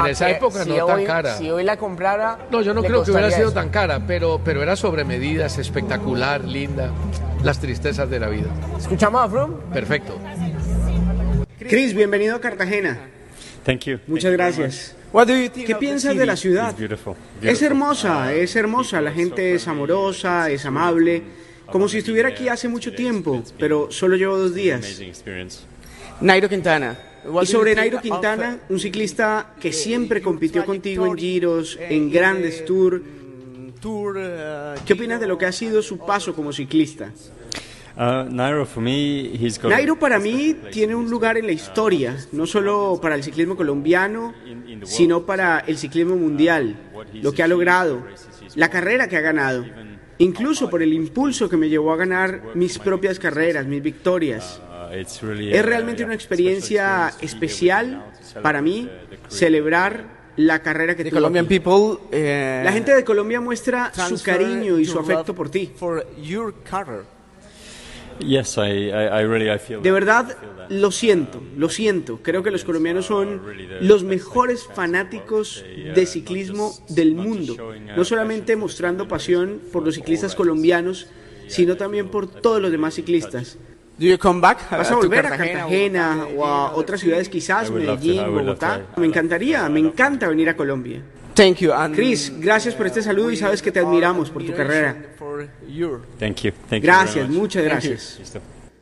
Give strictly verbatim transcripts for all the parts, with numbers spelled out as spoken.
en esa época si no hoy, tan cara. Si hoy la comprara... No, yo no le creo que hubiera sido costaría tan cara, pero, pero era sobre medidas, espectacular, linda. Las tristezas de la vida. eso. ¿Escuchamos a Froome? Perfecto. Chris, bienvenido a Cartagena. Thank you. Muchas gracias. What do you think ¿Qué of the piensas city? de la ciudad? It's beautiful. Es Beautiful. hermosa, es hermosa. La gente es amorosa, es amable. Como si estuviera aquí hace mucho tiempo, pero solo llevo dos días. Amazing experience. Nairo Quintana. What Y do you sobre think Nairo of- Quintana, un ciclista que siempre compitió contigo en giros, en grandes tours. Tour, uh, ¿Qué opinas de lo que ha sido su paso como ciclista? Uh, Nairo, for me, he's got. Nairo para mí tiene un lugar en la historia, no solo para el ciclismo colombiano, sino para el ciclismo mundial, lo que ha logrado, la carrera que ha ganado, incluso por el impulso que me llevó a ganar mis propias carreras, mis victorias. Uh, it's really, Es uh, realmente yeah, una experiencia special experience to be here with especial you now, to celebrate para mí the- the career. celebrar la carrera que the tuvo Colombian aquí. people... eh, La gente de Colombia muestra su transfer cariño y su your afecto love por ti. For your career. Yes, I, I, I really, I feel De that. verdad, I feel that. lo siento, lo siento. Creo que los colombianos son los mejores fanáticos de ciclismo del mundo. No solamente mostrando pasión por los ciclistas colombianos, sino también por todos los demás ciclistas. Do you come back? ¿Vas a to volver a Cartagena o a otras ciudades quizás, I would love to, Medellín, I would love to. Bogotá? Me encantaría, me encanta venir a Colombia. Thank you. And Chris, gracias por este saludo y sabes que te admiramos por tu carrera. For your- Thank you. Thank you very Gracias, much. muchas gracias. Listo.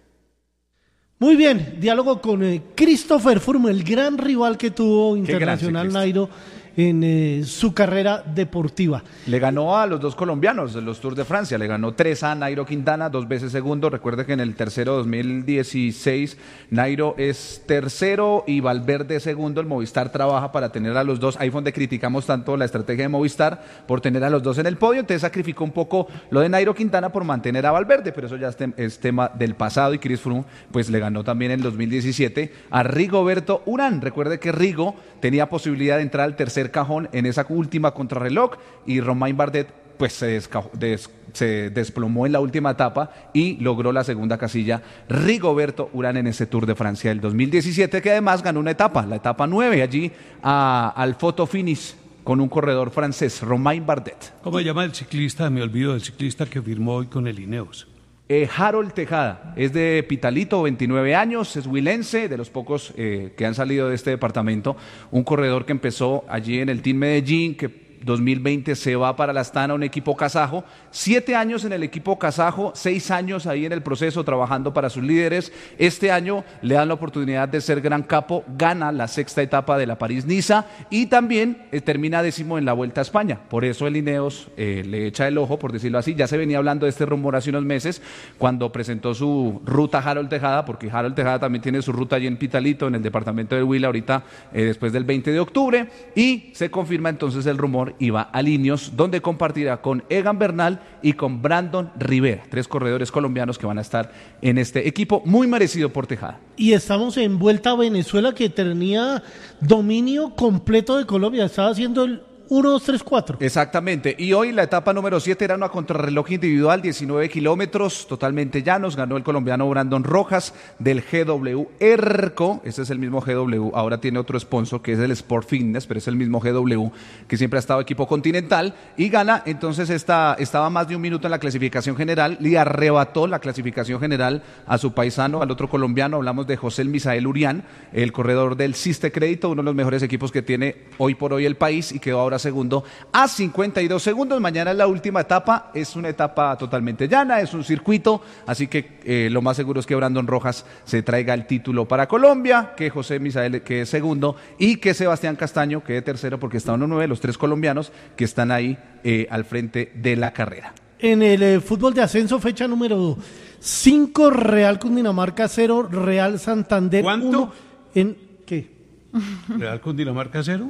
Muy bien, diálogo con eh, Christopher Froome, el gran rival que tuvo gran Internacional ciclista. Nairo en eh, su carrera deportiva. Le ganó a los dos colombianos de los Tours de Francia, le ganó tres a Nairo Quintana, dos veces segundo. Recuerde que en el tercero dos mil dieciséis Nairo es tercero y Valverde segundo. El Movistar trabaja para tener a los dos. Ahí fue donde criticamos tanto la estrategia de Movistar por tener a los dos en el podio. Entonces sacrificó un poco lo de Nairo Quintana por mantener a Valverde, pero eso ya es, tem- es tema del pasado. Y Chris Froome pues le ganó también en dos mil diecisiete a Rigoberto Urán. Recuerde que Rigo tenía posibilidad de entrar al tercer cajón en esa última contrarreloj y Romain Bardet pues se, desca- des- se desplomó en la última etapa y logró la segunda casilla Rigoberto Urán en ese Tour de Francia del dos mil diecisiete, que además ganó una etapa, la etapa nueve, allí a- al photo finish con un corredor francés, Romain Bardet. ¿Cómo se llama el ciclista? Me olvido del ciclista que firmó hoy con el Ineos. Eh, Harold Tejada, es de Pitalito, veintinueve años, es huilense, de los pocos eh, que han salido de este departamento, un corredor que empezó allí en el Team Medellín, que dos mil veinte se va para la Astana, un equipo kazajo, siete años en el equipo kazajo, seis años ahí en el proceso trabajando para sus líderes. Este año le dan la oportunidad de ser gran capo, gana la sexta etapa de la París-Niza y también eh, termina décimo en la Vuelta a España. Por eso el Ineos eh, le echa el ojo, por decirlo así. Ya se venía hablando de este rumor hace unos meses cuando presentó su ruta Harold Tejada, porque Harold Tejada también tiene su ruta allí en Pitalito, en el departamento de Huila, ahorita eh, después del veinte de octubre, y se confirma entonces el rumor y va a Ineos, donde compartirá con Egan Bernal y con Brandon Rivera, tres corredores colombianos que van a estar en este equipo muy merecido por Tejada. Y estamos en Vuelta a Venezuela, que tenía dominio completo de Colombia, estaba haciendo el uno, dos, tres, cuatro. Exactamente, y hoy la etapa número siete era una contrarreloj individual, diecinueve kilómetros, totalmente llanos, ganó el colombiano Brandon Rojas del G W Erco, ese es el mismo G W, ahora tiene otro sponsor que es el Sport Fitness, pero es el mismo G W que siempre ha estado equipo continental, y gana, entonces esta, estaba más de un minuto en la clasificación general, le arrebató la clasificación general a su paisano, al otro colombiano, hablamos de José Misael Urián, el corredor del Siste Crédito, uno de los mejores equipos que tiene hoy por hoy el país, y quedó ahora segundo a cincuenta y dos segundos. Mañana es la última etapa, es una etapa totalmente llana, es un circuito, así que eh, lo más seguro es que Brandon Rojas se traiga el título para Colombia, que José Misael quede segundo y que Sebastián Castaño quede tercero, porque está uno nueve, los tres colombianos que están ahí eh, al frente de la carrera. En el eh, fútbol de ascenso, fecha número cinco, Real Cundinamarca cero, Real Santander ¿Cuánto? uno. ¿En qué? ¿Real Cundinamarca cero?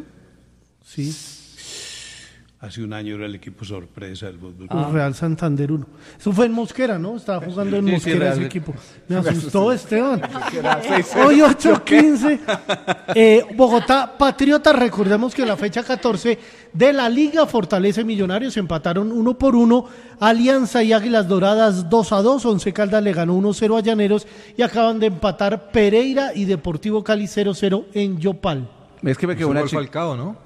Sí. Hace un año era el equipo sorpresa del fútbol. Ah. Real Santander uno. Eso fue en Mosquera, ¿no? Estaba jugando en Sí, sí, Mosquera Real. ese equipo. Me asustó Esteban. Hoy ocho quince. Eh, Bogotá Patriotas, recordemos que la fecha catorce de la Liga Fortaleza y Millonarios empataron uno por uno. Alianza y Águilas Doradas dos a dos. Once Caldas le ganó uno cero a Llaneros y acaban de empatar Pereira y Deportivo Cali cero cero en Yopal. Es que me quedó una Gol chica. Falcao, ¿no?